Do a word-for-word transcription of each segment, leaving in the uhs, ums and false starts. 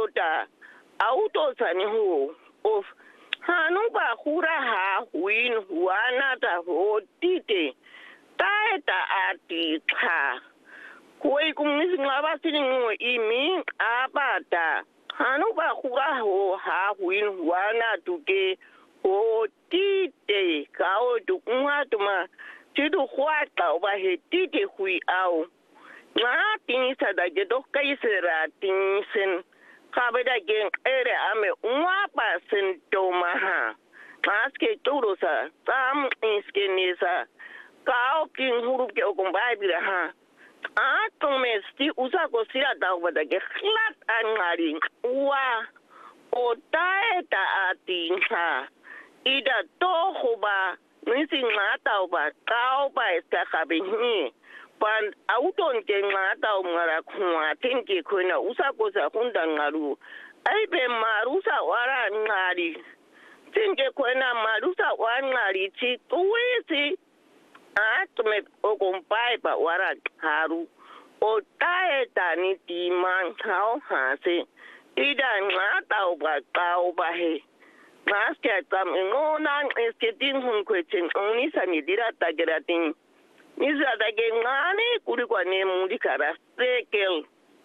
ota auto sani ho of hanu ba hura ha win wana ta ho tite taeta ati cha koi kumisi ngaba sini ngo imi abata hanu ba hura ho ha win wana tuke o tite kao tu unga tuma tidu huata oba he tite hui au nga tinisa da ge do kaisera tinsen kabeda gen ere ame unga pa sentoma ha maske turo sa tam iske nisa kao kin hurup ke okumbai bila ha a tome sti usa ko sira da oba ge khlat angari wa o taeta atinha ida tohuba nisi ngata uba kao ba esta kabihi pan auton ke ngata umara kwa tinki kuna usa kosa kunda ngaru aibe marusa wara ngari tinke kuna marusa wara ngari chi tuwisi atme okumpai ba wara haru o taeta ni timan kao hase ida ngata uba kao ba he Maske tam ngonan esketin hun kwechen oni sani dira tageratin nisa dage ngani kuri kwa ne mundi kara sekel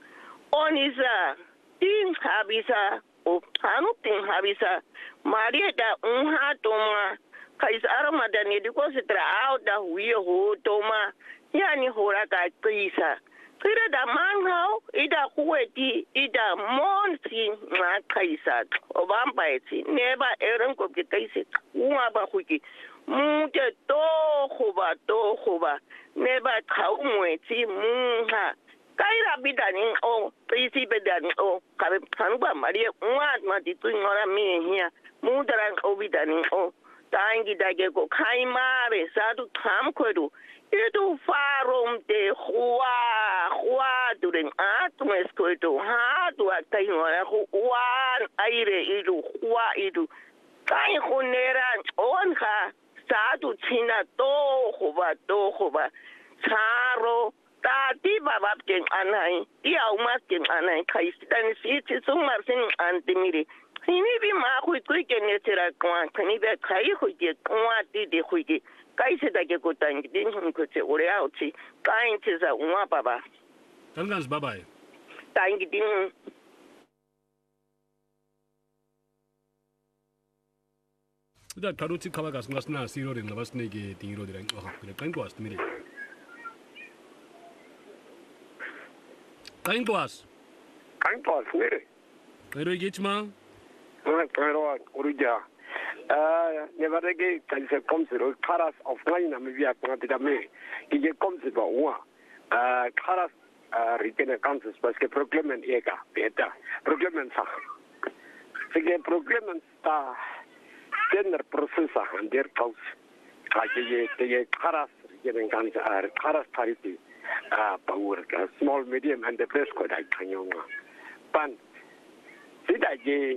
onisa tin habisa o hanu tin habisa maria da unha toma kaisara madani diko sitra out da huyo ho toma yani hora ka kisa Kira da manhau ida kuweti ida monsi na kaisa obamba eti neba eren ko ke kaise unga ba huki mute to khoba to khoba neba khau mweti munha kaira bidani o pisi bidani o kabe tanba maria unga ma ditu ngora mi hia mudara o bidani o tangi dage ko kaimare sadu tham kodu itu farum te hua hua during atmes ko itu ha tu atai ngora huan aire itu hua itu kai huneran on ha satu china to hua to hua charo tati babap jeng anai dia umas jeng anai kai dan si si sumar sin antimiri ini bi ma hui kui kene sera kwa kani be kai hui je kwa ti de hui je kai se da ke ko tan din hun ko se ore auti kai se za uma baba Tangans baba tan din da karuti kabagas ngasna siro rin labasne ge tingiro dirang oh kule kan ko astmire kan ko as kan ko as mire pero gechma pero oruja ah nevare ge kan se komsiro karas of line na mi via pangati me ge komsiba wa ah karas ritene kansas parce que problème ega beta problème sa c'est que problème sta tener procesa handir kaus kaje te karas ritene kansas karas tariti ah power small medium and the best ko dai kanyonga pan sida je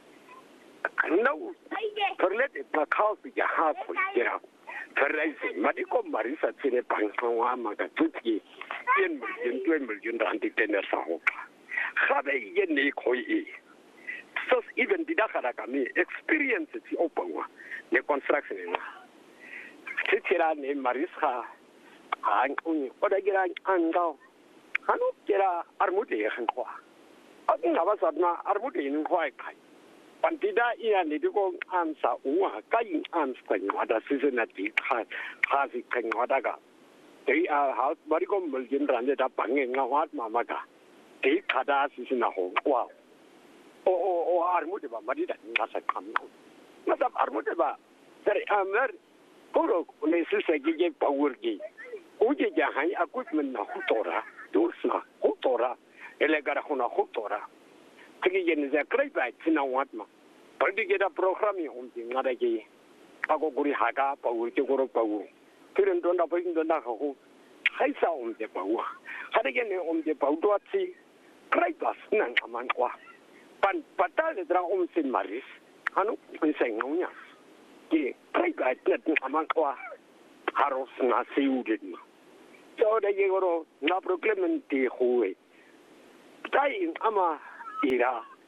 no perlet pa kaus ya ha ko jera Ferraisi, madiko marisa tine pangwa maga tutki yen yen tuen million randi tener sahoka. Habe yen ne koi e. So even didakara kami experience ti opangwa ne construction na. Titira ne marisa ang uni oda gira angao. Hanu kira armude yan kwa. Akin habasatna armude yin kwa kai. Pantida iya ni diko amsa uwa kai amsa wada sisena ti kha khasi kan wada ga dei a house bari ko muljin rande da pange nga wat mama ga dei khada sisena ho wa o o o armude ba mari da ngasa kam na da armude ba sare amar koro ne sise ge power ge uje ja hai equipment na hutora dusna hutora ele gara hona hutora kiki yen za kreibai tina watma pandi geda programi umti ngada ge ako guri haga pau ke goro pau tiren donda pagin donda ho haisa umte pau hade ge ne umte pau do atsi kreipas nan aman kwa pan patale dra umsin maris anu penseng ngonya ge kreibai net aman kwa haros na siudin so de ge goro na problemen ti hoe tai ama ira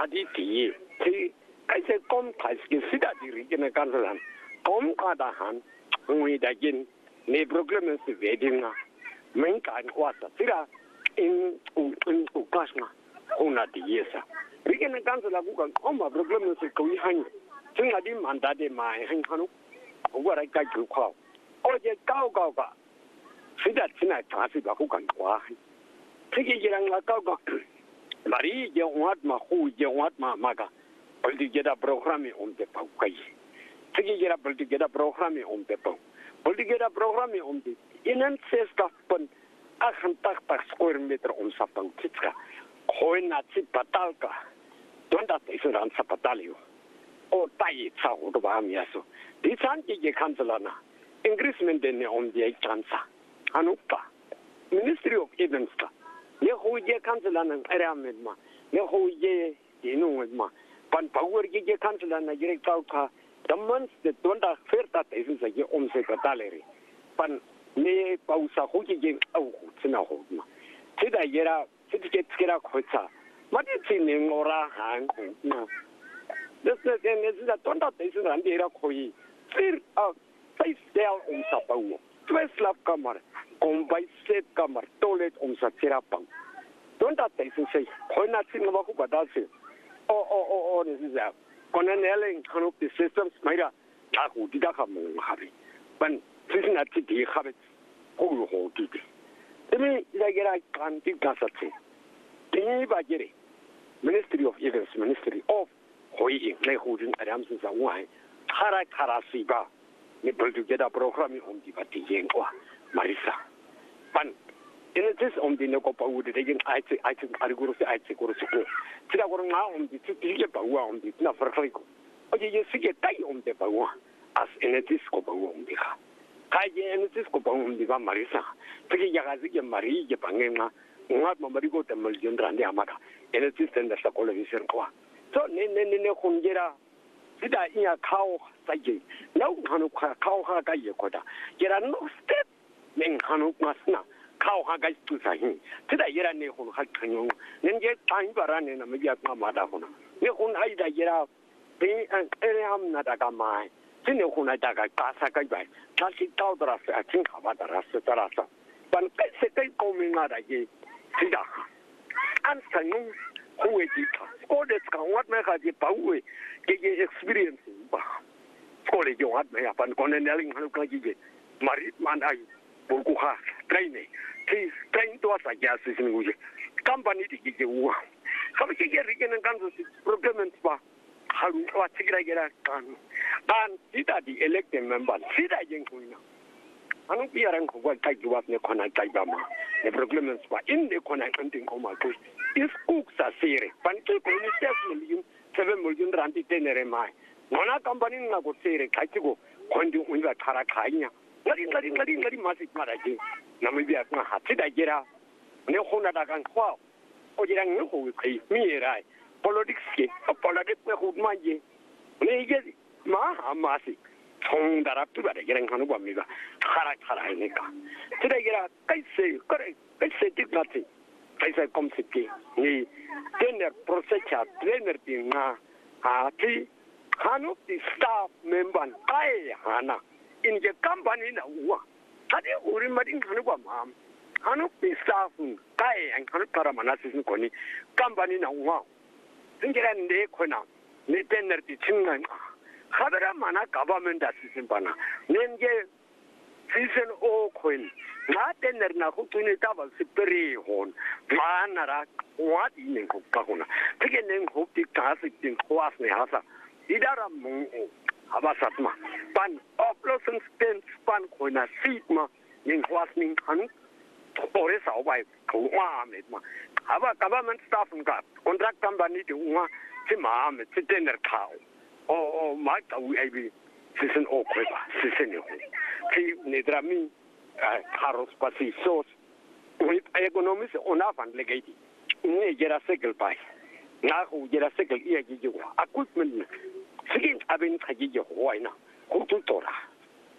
aditi ti kaise kom kais ke sida di regional council kom kada han ngui da gin ne problem se vedinga men kan wasa sira in in ukasna ona di yesa regional council ku kan kom problem se ko han singa di mandate mai han kanu ko ra ka ku kho o je cao cao ka sida tina ta si ba ku kan kwa tiki jirang la ka ka mari je wat ma khu je wat ma maga politique da programme on te pau kai tiki jira politique da programme on te pau politique da programme on te inan seska pon ahan tak tak square meter on sa pau tska khoina tsi patalka donda te suran sa patalio o tai cha o ba mi aso di san ki je kanselana increasement ne on die chansa anupa ministry of events ka ne ho je kanselana era medma ne ho je inu medma pan power ge ge kanselana jire ka damans de donda ferta te su se om se kataleri pan ne pausa ho ge ge au tsina ho ma tida yera tike tikera khotsa mati tsine ngora han na this is ne is donda te su ran de ra khoi fir a face sel om sa pau twee slaapkamer kombai set kamer toilet om sa therapang donda te su se khona tsina ba ku badase o o o o this is a konanele kanop the systems maira la ku di da ka mo habi ban tsina ti di habi ko ho di emi ila gera kan ti kasatse ti ba gere ministry of events ministry of hoi le hudin adam sa wai khara khara siba ni bultu geda program on di pati jengwa marisa ban in this on the no pa would they I I ariguru se I sekuru se tira goro nga on di ti ge pa wa on di na farfriko o je je sige tai on de pa wa as in this ko pa on di ha kai je in this ko pa on di ba marisa tike ya ga zige mari je pangenga nga ma mari ko te mal jon rande amaka in this tender sa ko le vision ko so ne ne ne khongera sida iya khao saje nau hanu khao ha ka ye ko da gera no step men hanu masna khao ha ga tu sa hin tida yera ne hon ha kanyo nen je tan bara ne na me ya ma ma da hon ne hon ai da yera be an ere am na da ga mai tine hon ai da ga ka sa ka ba ka si tao dra sa tin ka ba dra sa dra sa ban ka se kai ko mi na da ye tida an sanyu huwe ji ka ko de ka wat me ka ji pa huwe ke ge experience ba ko le jo wat me ya pan ko ne ling hanu ka ji ge mari man ai burku ha train Please, train to us, I guess, is in the company to get you. How much you get again and guns procurement spa? How what to get a gun? And see that the elected member, see that young queen. I don't be a rank of what type you was in the Kona Taibama, the procurement spa in the Kona hunting on my coast. If cooks are serious, Pancake only seven million, seven million randy dinner in my. Mona company na go say, Kaitigo, when you win the Karakaya. Ngari ngari ngari ngari masih maraji namibia nga hatida jira ne khona da kan khwa o jira ngi ho kai mi rai politics ke politics me khud manje ne ge ma amasi thong dara tu ba jira nganu ba mi ba khara khara ne ka tida jira kai se kare kai se tikati kai se kom se ke ni tener prosecha trainer ti nga ha ti hanu ti staff member kai hana in the company na uwa hadi uri madin kanu kwa mam hanu pe staff kai an kanu para manasis ko ni company na uwa singira nde ko na ne tener ti chingan khadara mana government assistant bana nenge season o coin na tener na ko tuni ta ba sipri hon mana ra what in ko ka hona tige nen ko ti ka sitin kwas ne hasa idara mo abasatma pan oplosen spen pan koina sitma ning wasning han ore sao bai ko ma me ma aba government staff nga contract company de uma ti ma me ti tener khao o o ma ta u ai bi sisen o ko ba sisen yo ti ne drami caros pasi sos with economics ona fan legati ne gera sekel pai na ko gera sekel iya gi jo equipment sigin abin tagi jo waina ko tutora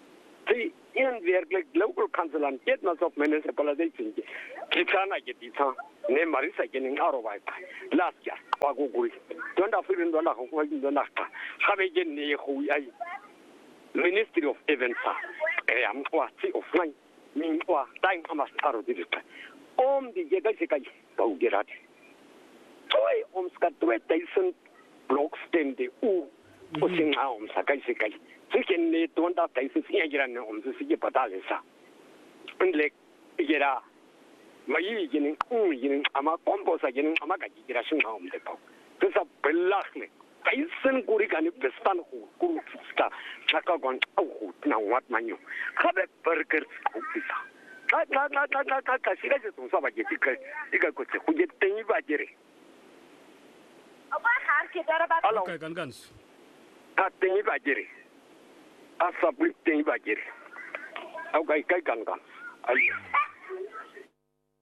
die in werkelijk local council and get nas of municipalization kitana get ita ne marisa genin arowai last year wa guguri don da firin don da ko don da ka habe gen ne ko ai Ministry of Events e am kwa ti of nine min kwa time amas taro dirita om di jega jega ko gerat toy om ska twe tyson blocks tem de u o sing om sa kai se kai siken ne don da tyson sia gira ne om se ge patale sa unle gira mai ginin u ginin ama komposa ginin ama ga gira shin om de ko sa belakhle tyson kuri kan bestan ko ku ska chaka gon au na wat manyo khabe burger ko pizza ka ka ka ka ka ka sira je tun sa ba je tika tika ko se ku je tin ba jere aba har ke dara ba kai kan kan ka tin ba jere asa bu tin ba jere au kai kai kan kan ai